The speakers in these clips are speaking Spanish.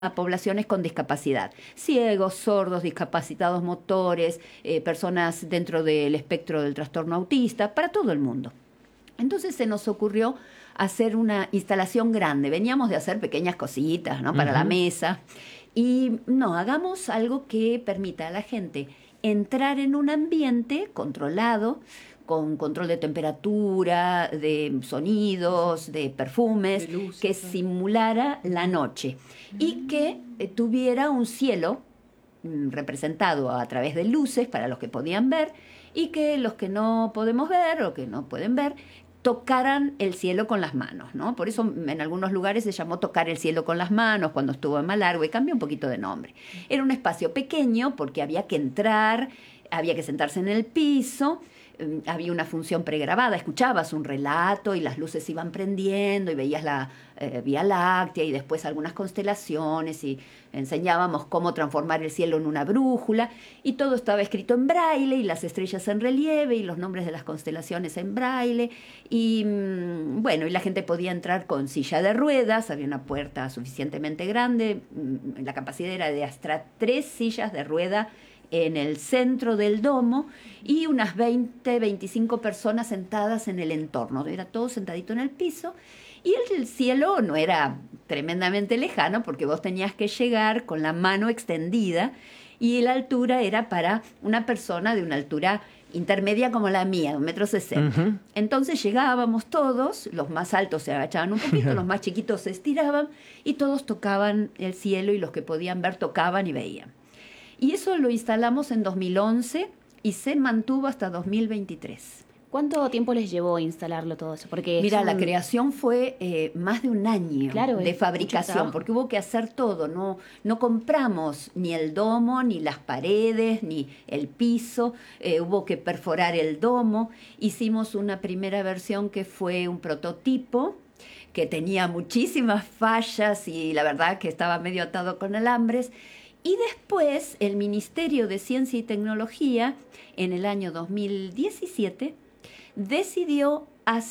a poblaciones con discapacidad, ciegos, sordos, discapacitados motores, personas dentro del espectro del trastorno autista, para todo el mundo. Entonces se nos ocurrió hacer una instalación grande. Veníamos de hacer pequeñas cositas, ¿no? Para la mesa. Y no, hagamos algo que permita a la gente entrar en un ambiente controlado, con control de temperatura, de sonidos, de perfumes, de luces, que simulara la noche y que tuviera un cielo representado a través de luces para los que podían ver, y que los que no podemos ver o que no pueden ver tocaran el cielo con las manos, ¿no? Por eso en algunos lugares se llamó Tocar el cielo con las manos cuando estuvo en Malargüe, cambió un poquito de nombre. Era un espacio pequeño porque había que entrar, había que sentarse en el piso, había una función pregrabada, escuchabas un relato y las luces se iban prendiendo y veías la Vía Láctea y después algunas constelaciones y enseñábamos cómo transformar el cielo en una brújula, y todo estaba escrito en braille y las estrellas en relieve y los nombres de las constelaciones en braille y bueno, y la gente podía entrar con silla de ruedas, había una puerta suficientemente grande, la capacidad era de hasta 3 sillas de rueda en el centro del domo y unas 20, 25 personas sentadas en el entorno. Era todo sentadito en el piso y el cielo no era tremendamente lejano porque vos tenías que llegar con la mano extendida y la altura era para una persona de una altura intermedia como la mía, 1,60 m. Entonces llegábamos todos, los más altos se agachaban un poquito, los más chiquitos se estiraban y todos tocaban el cielo y los que podían ver tocaban y veían. Y eso lo instalamos en 2011 y se mantuvo hasta 2023. ¿Cuánto tiempo les llevó instalarlo todo eso? Porque mira, la creación fue más de un año de fabricación, porque hubo que hacer todo. No compramos ni el domo, ni las paredes, ni el piso. Hubo que perforar el domo. Hicimos una primera versión que fue un prototipo, que tenía muchísimas fallas y la verdad que estaba medio atado con alambres. Y después el Ministerio de Ciencia y Tecnología, en el año 2017, decidió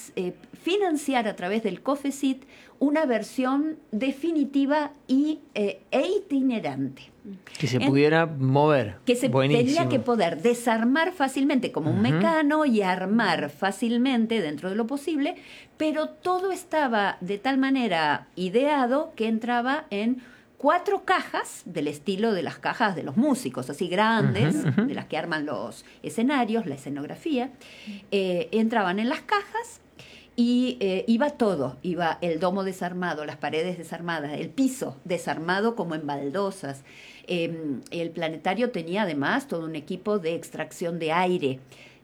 financiar a través del COFECIT una versión definitiva e itinerante. Que se pudiera mover. Que se tenía que poder desarmar fácilmente como un mecano y armar fácilmente dentro de lo posible, pero todo estaba de tal manera ideado que entraba en 4 cajas del estilo de las cajas de los músicos, así grandes, de las que arman los escenarios, la escenografía. Entraban en las cajas y iba todo. Iba el domo desarmado, las paredes desarmadas, el piso desarmado como en baldosas. El planetario tenía además todo un equipo de extracción de aire.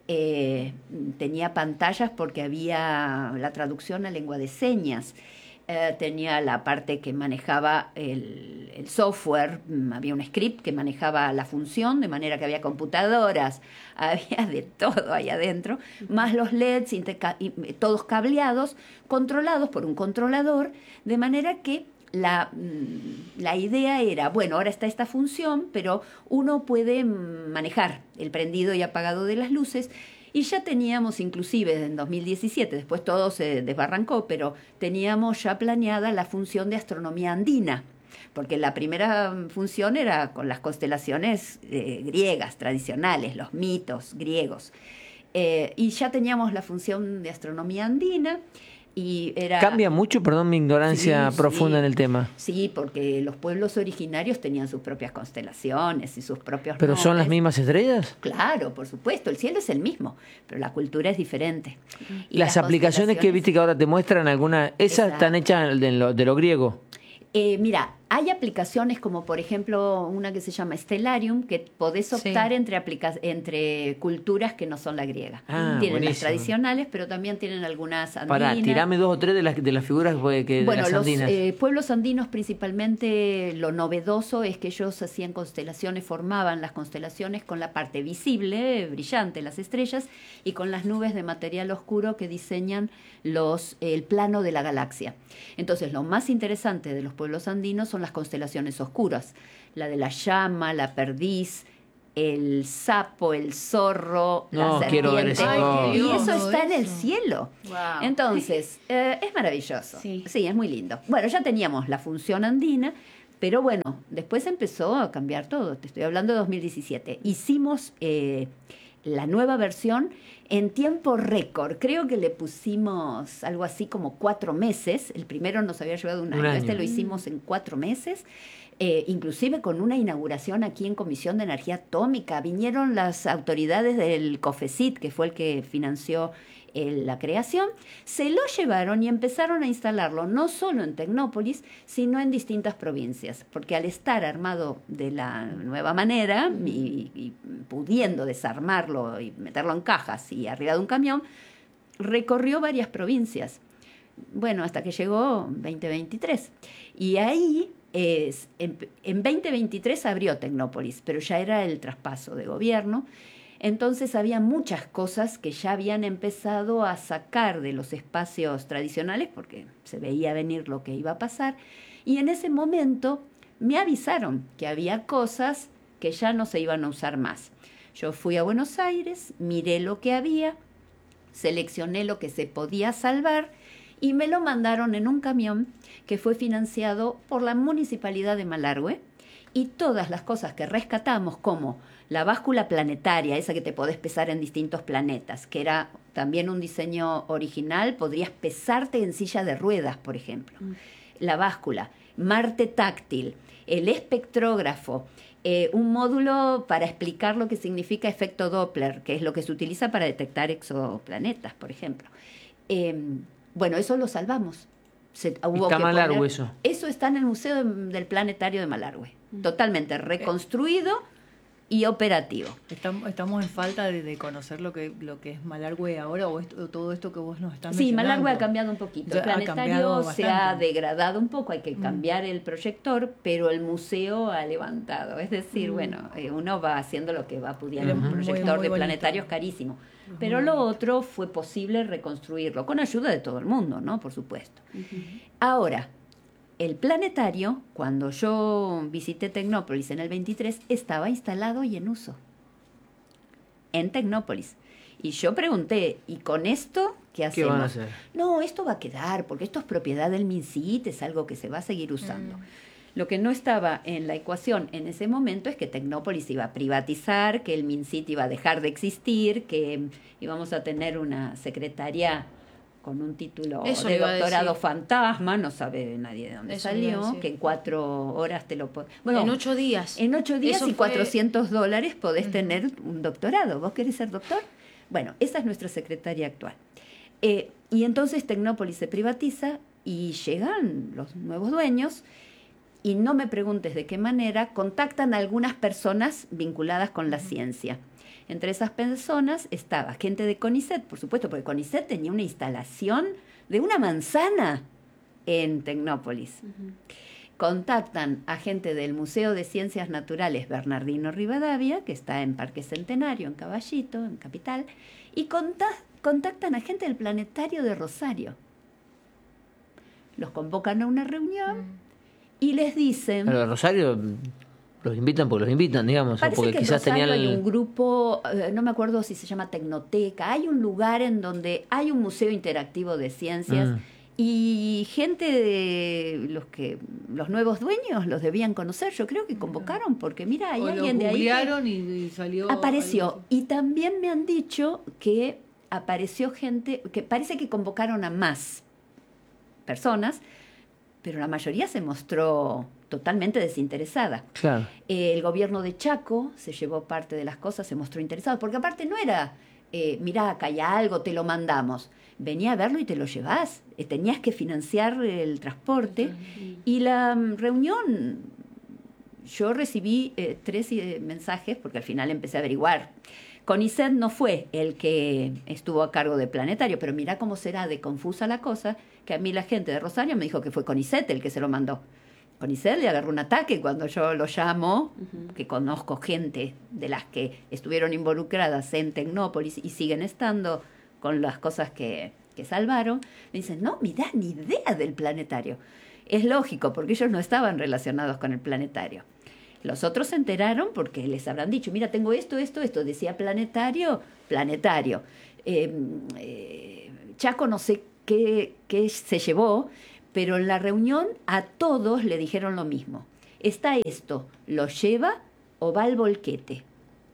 Tenía pantallas porque había la traducción a lengua de señas. Tenía la parte que manejaba el software, había un script que manejaba la función, de manera que había computadoras, había de todo ahí adentro, más los LEDs, todos cableados, controlados por un controlador, de manera que la idea era, bueno, ahora está esta función, pero uno puede manejar el prendido y apagado de las luces. Y ya teníamos, inclusive en 2017, después todo se desbarrancó, pero teníamos ya planeada la función de astronomía andina, porque la primera función era con las constelaciones griegas, tradicionales, los mitos griegos. Y ya teníamos la función de astronomía andina. Y ¿Cambia mucho? Perdón mi ignorancia profunda en el tema. Sí, porque los pueblos originarios tenían sus propias constelaciones y sus propios ¿Pero nombres. son las mismas estrellas? Claro, por supuesto, el cielo es el mismo, pero la cultura es diferente. Y las aplicaciones que viste que ahora te muestran, algunas, esas están hechas de lo griego. Mira, hay aplicaciones como por ejemplo una que se llama Stellarium, que podés optar entre culturas que no son la griega. Tienen buenísimo. Las tradicionales, pero también tienen algunas andinas. Pará, tirame 2 o 3 de las figuras de las andinas. Los pueblos andinos principalmente, lo novedoso es que ellos hacían constelaciones, formaban las constelaciones con la parte visible, brillante, las estrellas, y con las nubes de material oscuro que diseñan el plano de la galaxia. Entonces, lo más interesante de los pueblos andinos son las constelaciones oscuras, la de la llama, la perdiz, el sapo, el zorro, la serpiente. Quiero ver eso. Y eso está en el cielo. Wow. Entonces, es maravilloso. Sí, es muy lindo. Bueno, ya teníamos la función andina, Pero bueno, después empezó a cambiar todo. Te estoy hablando de 2017. Hicimos la nueva versión en tiempo récord. Creo que le pusimos algo así como 4 meses. El primero nos había llevado un año. Este lo hicimos en 4 meses. Inclusive con una inauguración aquí en Comisión de Energía Atómica. Vinieron las autoridades del COFECIT, que fue el que financió la creación, se lo llevaron y empezaron a instalarlo no solo en Tecnópolis, sino en distintas provincias, porque al estar armado de la nueva manera y pudiendo desarmarlo y meterlo en cajas y arriba de un camión, recorrió varias provincias. Bueno, hasta que llegó 2023. Y ahí, en 2023 abrió Tecnópolis, pero ya era el traspaso de gobierno. Entonces había muchas cosas que ya habían empezado a sacar de los espacios tradicionales porque se veía venir lo que iba a pasar. Y en ese momento me avisaron que había cosas que ya no se iban a usar más. Yo fui a Buenos Aires, miré lo que había, seleccioné lo que se podía salvar y me lo mandaron en un camión que fue financiado por la Municipalidad de Malargüe. Y todas las cosas que rescatamos, como la báscula planetaria, esa que te podés pesar en distintos planetas, que era también un diseño original, podrías pesarte en silla de ruedas, por ejemplo. La báscula, Marte táctil, el espectrógrafo, un módulo para explicar lo que significa efecto Doppler, que es lo que se utiliza para detectar exoplanetas, por ejemplo. Bueno, eso lo salvamos. Está Malargüe eso. Eso está en el Museo del Planetario de Malargüe. Totalmente reconstruido y operativo. Estamos en falta de conocer lo que es Malargüe ahora o todo esto que vos nos estás mencionando. Sí, Malargüe ha cambiado un poquito. El planetario se ha degradado un poco, hay que cambiar el proyector, pero el museo ha levantado. Es decir, bueno, uno va haciendo lo que va pudiendo. Un proyector de planetario es carísimo. Pero lo otro fue posible reconstruirlo, con ayuda de todo el mundo, ¿no? Por supuesto. Ahora, el planetario, cuando yo visité Tecnópolis en el 23, estaba instalado y en uso. En Tecnópolis. Y yo pregunté, ¿y con esto qué hacemos? ¿Qué van a hacer? No, esto va a quedar, porque esto es propiedad del MinSit, es algo que se va a seguir usando. Lo que no estaba en la ecuación en ese momento es que Tecnópolis iba a privatizar, que el MinSit iba a dejar de existir, que íbamos a tener una secretaría con un título de doctorado fantasma, no sabe nadie de dónde salió, que en 4 horas te lo podés... Bueno, en 8 días. En 8 días y $400 podés tener un doctorado. ¿Vos querés ser doctor? Bueno, esa es nuestra secretaria actual. Y entonces Tecnópolis se privatiza y llegan los nuevos dueños y no me preguntes de qué manera, contactan a algunas personas vinculadas con la ciencia. Entre esas personas estaba gente de CONICET, por supuesto, porque CONICET tenía una instalación de una manzana en Tecnópolis. Contactan a gente del Museo de Ciencias Naturales Bernardino Rivadavia, que está en Parque Centenario, en Caballito, en Capital, y contactan a gente del Planetario de Rosario. Los convocan a una reunión y les dicen... Pero Rosario... Los invitan porque los invitan, digamos. Parece porque que quizás en Rosario hay un grupo, no me acuerdo si se llama Tecnoteca, hay un lugar en donde hay un museo interactivo de ciencias y gente de los nuevos dueños los debían conocer. Yo creo que convocaron porque mira, hay alguien de ahí y salió... Apareció. Y también me han dicho que apareció gente, que parece que convocaron a más personas, pero la mayoría se mostró totalmente desinteresada. Claro. El gobierno de Chaco se llevó parte de las cosas, se mostró interesado, porque aparte no era, mirá, acá hay algo, te lo mandamos. Venía a verlo y te lo llevás. Tenías que financiar el transporte. Y la reunión, yo recibí 3 mensajes, porque al final empecé a averiguar. CONICET no fue el que estuvo a cargo de Planetario, pero mirá cómo será de confusa la cosa, que a mí la gente de Rosario me dijo que fue CONICET el que se lo mandó. CONICET le agarró un ataque cuando yo lo llamo, que conozco gente de las que estuvieron involucradas en Tecnópolis y siguen estando con las cosas que salvaron. Me dicen, no, mirá, ni idea del planetario. Es lógico, porque ellos no estaban relacionados con el planetario. Los otros se enteraron porque les habrán dicho, mira, tengo esto, decía planetario. Chaco no sé qué se llevó, pero en la reunión a todos le dijeron lo mismo. está esto, ¿lo lleva o va al volquete?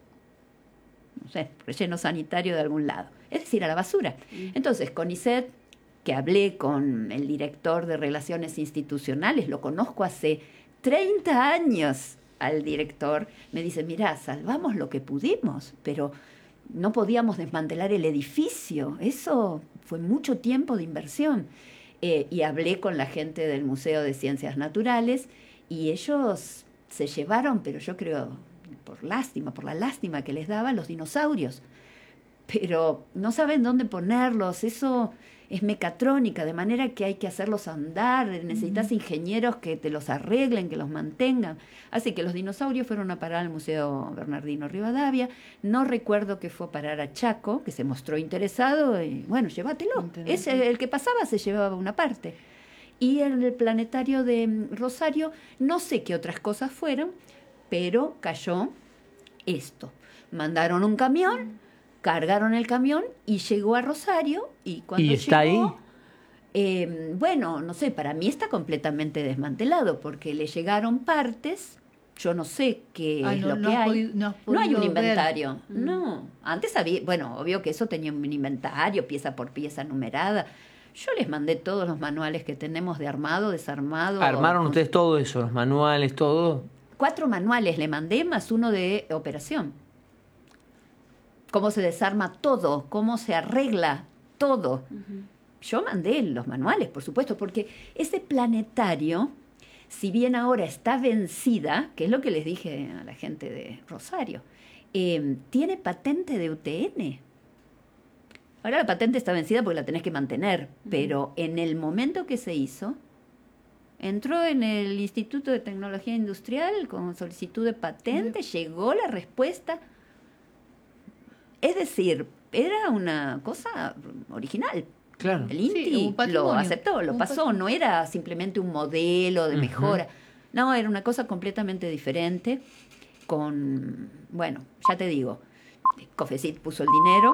No sé, relleno sanitario de algún lado. Es decir, a la basura. Entonces, CONICET, que hablé con el director de Relaciones Institucionales, lo conozco hace 30 años al director, me dice, mirá, salvamos lo que pudimos, pero no podíamos desmantelar el edificio. Eso fue mucho tiempo de inversión. Y hablé con la gente del Museo de Ciencias Naturales y ellos se llevaron, pero yo creo, por la lástima que les daba, los dinosaurios. Pero no saben dónde ponerlos, eso es mecatrónica, de manera que hay que hacerlos andar, necesitas ingenieros que te los arreglen, que los mantengan. Así que los dinosaurios fueron a parar al Museo Bernardino Rivadavia. No recuerdo que fue a parar a Chaco, que se mostró interesado, y bueno, llévatelo. El que pasaba se llevaba una parte. Y en el planetario de Rosario, no sé qué otras cosas fueron, pero cayó esto. Mandaron un camión, cargaron el camión y llegó a Rosario. ¿Y cuando ¿Y está llegó, ahí? Bueno, no sé, para mí está completamente desmantelado porque le llegaron partes. Yo no sé qué es lo que hay. No hay un inventario. No. Antes había, bueno, obvio que eso tenía un inventario, pieza por pieza numerada. Yo les mandé todos los manuales que tenemos de armado, desarmado. ¿Armaron ustedes todo eso? ¿Los manuales, todo? 4 manuales le mandé, más uno de operación. Cómo se desarma todo, cómo se arregla todo. Yo mandé los manuales, por supuesto, porque ese planetario, si bien ahora está vencida, que es lo que les dije a la gente de Rosario, tiene patente de UTN. Ahora la patente está vencida porque la tenés que mantener, pero en el momento que se hizo, entró en el Instituto de Tecnología Industrial con solicitud de patente, llegó la respuesta. Es decir, era una cosa original. Claro. El INTI lo aceptó, lo pasó. No era simplemente un modelo de mejora. No, era una cosa completamente diferente con, bueno, ya te digo, COFECIT puso el dinero.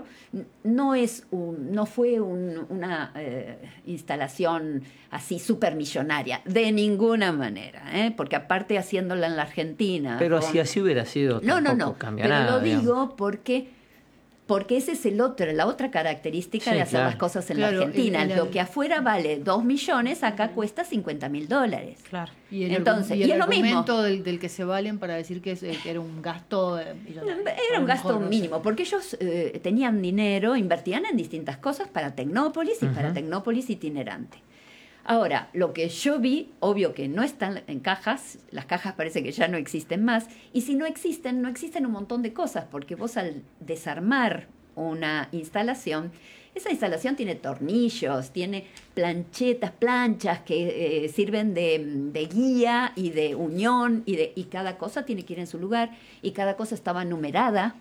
No fue una instalación así supermillonaria, de ninguna manera, porque aparte haciéndola en la Argentina. Pero si así hubiera sido, tampoco cambia pero nada. Lo digo porque esa es la otra característica de hacer las cosas en la Argentina. Lo que afuera vale 2 millones, acá cuesta $50.000. Claro. Entonces, y el argumento del que se valen para decir que era un gasto... Era un gasto mínimo, porque ellos tenían dinero, invertían en distintas cosas para Tecnópolis y para Tecnópolis itinerante. Ahora, lo que yo vi, obvio que no están en cajas, las cajas parece que ya no existen más, y si no existen un montón de cosas, porque vos al desarmar una instalación, esa instalación tiene tornillos, tiene planchas que sirven de guía y de unión, y cada cosa tiene que ir en su lugar, y cada cosa estaba numerada.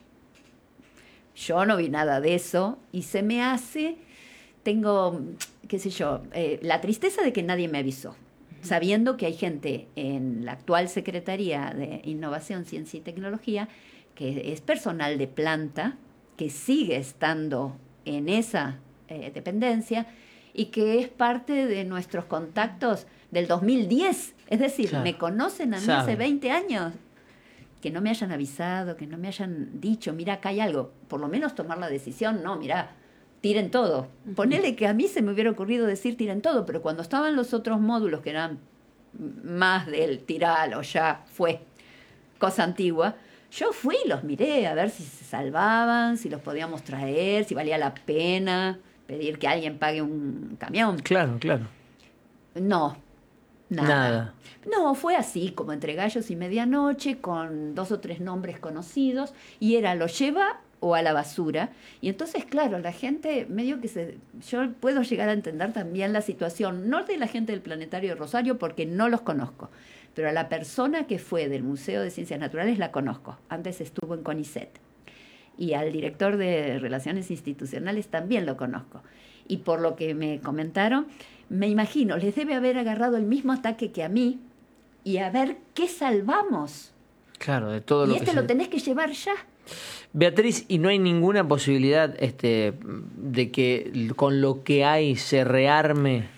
Yo no vi nada de eso, y se me hace... Tengo, qué sé yo, la tristeza de que nadie me avisó, sabiendo que hay gente en la actual Secretaría de Innovación, Ciencia y Tecnología que es personal de planta, que sigue estando en esa dependencia y que es parte de nuestros contactos del 2010. Es decir, claro, me conocen a mí hace 20 años. Que no me hayan avisado, que no me hayan dicho, mira, acá hay algo. Por lo menos tomar la decisión, no, mira, tiren todo. Ponele que a mí se me hubiera ocurrido decir tiren todo, pero cuando estaban los otros módulos que eran más del tiralo, ya fue cosa antigua, yo fui y los miré a ver si se salvaban, si los podíamos traer, si valía la pena pedir que alguien pague un camión. Claro, claro. No, nada. No, fue así, como entre gallos y medianoche, con 2 o 3 nombres conocidos, y era lo lleva o a la basura. Y entonces, claro, la gente medio que yo puedo llegar a entender también la situación, no de la gente del Planetario de Rosario, porque no los conozco, pero a la persona que fue del Museo de Ciencias Naturales la conozco. Antes estuvo en CONICET. Y al director de Relaciones Institucionales también lo conozco. Y por lo que me comentaron, me imagino, les debe haber agarrado el mismo ataque que a mí, y a ver qué salvamos. Claro, de todo lo que lo tenés que llevar ya. Beatriz, ¿y no hay ninguna posibilidad de que con lo que hay se rearme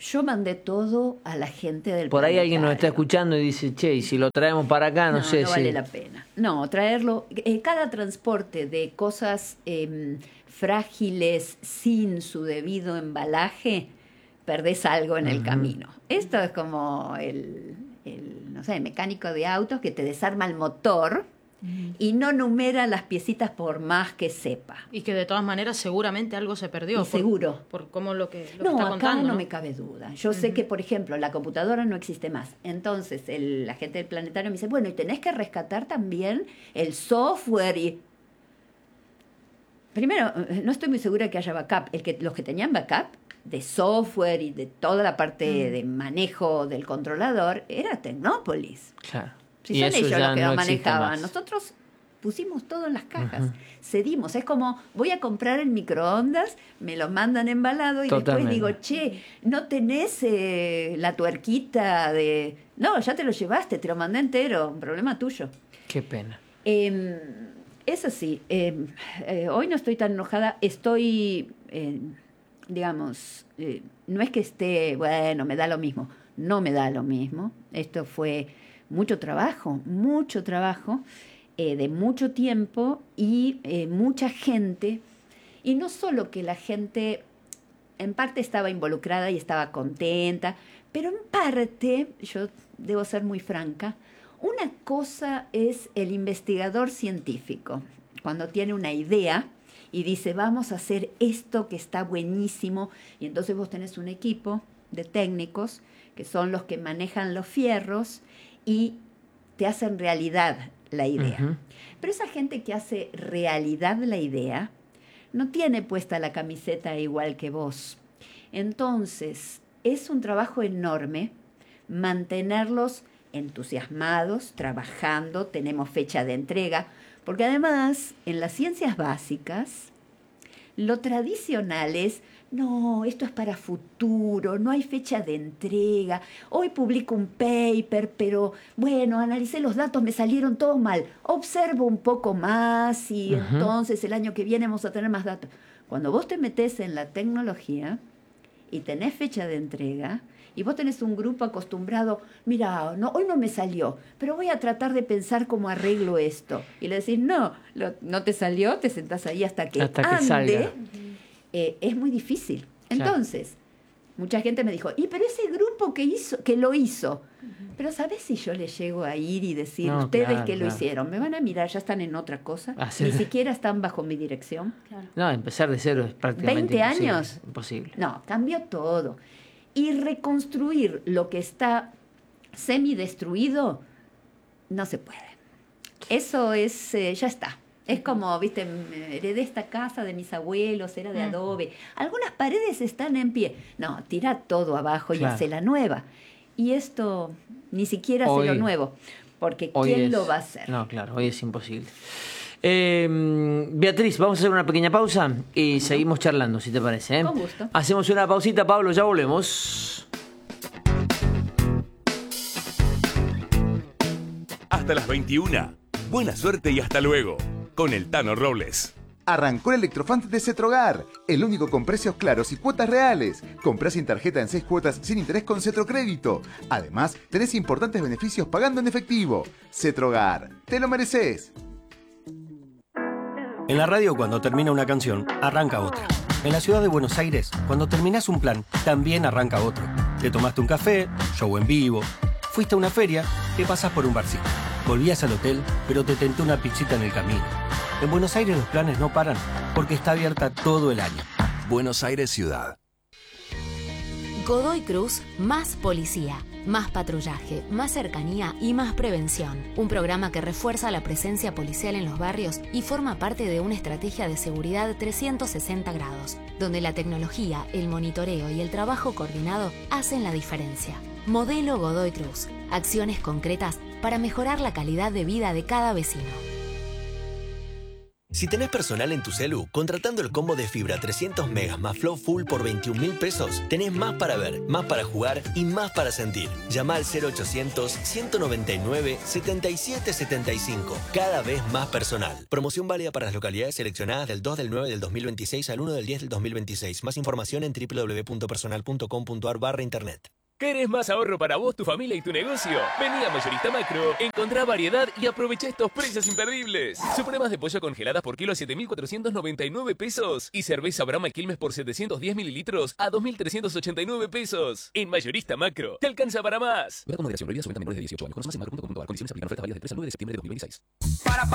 Yo mandé todo a la gente del Por ahí alguien nos está planetario. escuchando y dice, che, y si lo traemos para acá, no sé no si... vale la pena. No, traerlo, cada transporte de cosas frágiles sin su debido embalaje, perdés algo en el camino. Esto es como no sé, mecánico de autos que te desarma el motor y no numera las piecitas por más que sepa. Y que de todas maneras seguramente algo se perdió. Y seguro. Por cómo lo que No, está acá contando. no me cabe duda. Yo sé que, por ejemplo, la computadora no existe más. Entonces, la gente del planetario me dice, bueno, y tenés que rescatar también el software y... Primero, no estoy muy segura que haya backup. Los que tenían backup de software y de toda la parte de manejo del controlador era Tecnópolis. Claro. Si Y son eso ellos ya los que no lo existe manejaban. más. Nosotros pusimos todo en las cajas. Cedimos. Es como, voy a comprar el microondas, me lo mandan embalado y Totalmente. después digo, che, ¿no tenés la tuerquita de...? No, ya te lo llevaste, te lo mandé entero. Un problema tuyo. Qué pena. Eso sí, hoy no estoy tan enojada. Estoy, digamos, no es que esté, bueno, me da lo mismo. No me da lo mismo. Esto fue mucho trabajo de mucho tiempo y mucha gente. Y no solo que la gente en parte estaba involucrada y estaba contenta, pero en parte, yo debo ser muy franca, una cosa es el investigador científico, cuando tiene una idea y dice, vamos a hacer esto que está buenísimo, y entonces vos tenés un equipo de técnicos que son los que manejan los fierros y te hacen realidad la idea. Ujú. Pero esa gente que hace realidad la idea no tiene puesta la camiseta igual que vos. Entonces, es un trabajo enorme mantenerlos entusiasmados, trabajando, tenemos fecha de entrega, porque además, en las ciencias básicas, lo tradicional es, no, esto es para futuro, no hay fecha de entrega, hoy publico un paper, pero bueno, analicé los datos, me salieron todos mal, observo un poco más y entonces el año que viene vamos a tener más datos. Cuando vos te metés en la tecnología y tenés fecha de entrega, y vos tenés un grupo acostumbrado, mira, no, hoy no me salió, pero voy a tratar de pensar cómo arreglo esto. Y le decís, no te salió, te sentás ahí hasta que ande. Salga. Es muy difícil. Claro. Entonces, mucha gente me dijo, pero ese grupo que lo hizo, pero ¿sabés si yo le llego a ir y decir, No, ustedes claro, que lo claro. hicieron? Me van a mirar, ya están en otra cosa, Hacer- ni siquiera están bajo mi dirección. No, empezar de cero es prácticamente 20 imposible. años. Imposible. No, cambió todo. Y reconstruir lo que está semidestruido no se puede. Eso es, ya está. Es como, viste, heredé esta casa de mis abuelos, era de adobe. Algunas paredes están en pie. No, tira todo abajo y Claro. hace la nueva. Y esto ni siquiera hace Hoy- lo nuevo. Porque Hoy ¿quién es- lo va a hacer? No, claro, hoy es imposible. Beatriz, vamos a hacer una pequeña pausa y seguimos charlando, si te parece. Con gusto. Hacemos una pausita, Pablo, ya volvemos. Hasta las 21. Buena suerte y hasta luego. Con el Tano Robles. Arrancó el Electrofan de Cetrogar, el único con precios claros y cuotas reales. Comprá sin tarjeta en 6 cuotas sin interés con Cetrocrédito. Además, tenés importantes beneficios pagando en efectivo. Cetrogar, te lo mereces. En la radio, cuando termina una canción, arranca otra. En la ciudad de Buenos Aires, cuando terminás un plan, también arranca otro. Te tomaste un café, show en vivo, fuiste a una feria, te pasás por un barcito. Volvías al hotel, pero te tentó una pizzita en el camino. En Buenos Aires los planes no paran, porque está abierta todo el año. Buenos Aires Ciudad. Godoy Cruz, más policía, más patrullaje, más cercanía y más prevención. Un programa que refuerza la presencia policial en los barrios y forma parte de una estrategia de seguridad 360 grados, donde la tecnología, el monitoreo y el trabajo coordinado hacen la diferencia. Modelo Godoy Cruz. Acciones concretas para mejorar la calidad de vida de cada vecino. Si tenés personal en tu celu, contratando el combo de fibra 300 megas más Flow Full por 21.000 pesos, tenés más para ver, más para jugar y más para sentir. Llama al 0800-199-7775. Cada vez más personal. Promoción válida para las localidades seleccionadas del 2 del 9 del 2026 al 1 del 10 del 2026. Más información en www.personal.com.ar/internet. ¿Querés más ahorro para vos, tu familia y tu negocio? Vení a Mayorista Macro, encontrá variedad y aprovecha estos precios imperdibles. Supremas de pollo congeladas por kilo a 7.499 pesos y cerveza Brahma Quilmes por 710 mililitros a 2.389 pesos. En Mayorista Macro, te alcanza para más. Ver con moderación, prohibida su venta a menores de 18 años. Conoce más en macro.com.ar. Condiciones aplican. Ofertas válidas del 3 al 9 de septiembre de 2026.